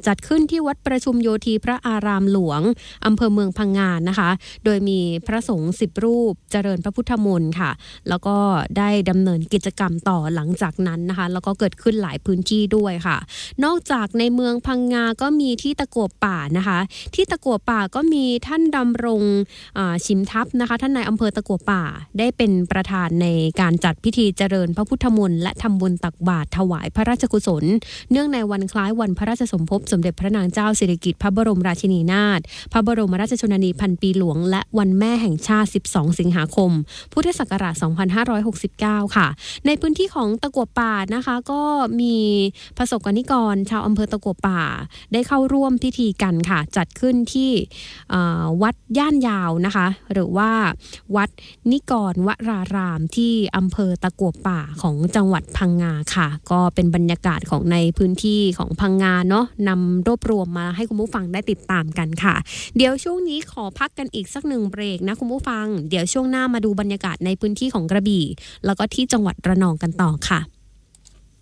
จัดขึ้นที่วัดประชุมโยธีพระอารามหลวงอำเภอเมืองพังงานนะคะโดยมีพระสงฆ์10 รูปเจริญพระพุทธมนต์ค่ะแล้วก็ได้ดำเนินกิจกรรมต่อหลังจากนั้นนะคะแล้วก็เกิดขึ้นหลายพื้นที่ด้วยค่ะนอกจากในเมืองพังงาก็มีที่ตะกั่วป่านะคะที่ตะกั่วป่าก็มีท่านดำรงชิมทัพนะคะท่านนายอำเภอตะกั่วป่าได้เป็นประธานในการจัดพิธีเจริญพระพุทธมนต์และทำบุญตักบาตรถวายพระราชกุศลเนื่องในวันคล้ายวันพระราชสมภพสมเด็จพระนางเจ้าสิริกิติ์พระบรมราชินีนาถพระบรมราชชนนีพันปีหลวงและวันแม่แห่งชาติ12 สิงหาคมพุทธศักราช2569ค่ะในพื้นที่ของตะกั่วป่านะคะก็มีประสบกนิกรชาวอำเภอตะกั่วป่าได้เข้าร่วมพิธีกันค่ะจัดขึ้นที่วัดย่านยาวนะคะหรือว่าวัดนิกรวรารามที่อำเภอตะกั่วป่าของจังหวัดพังงาค่ะก็เป็นบรรยากาศของในพื้นที่ของพังงาเนาะนำรวบรวมมาให้คุณผู้ฟังได้ติดตามกันค่ะเดี๋ยวช่วงนี้ขอพักกันอีกสัก1 เบรกนะคุณผู้ฟังเดี๋ยวช่วงหน้ามาดูบรรยากาศในพื้นที่ของกระบี่แล้วก็ที่จังหวัดระนองกันต่อค่ะ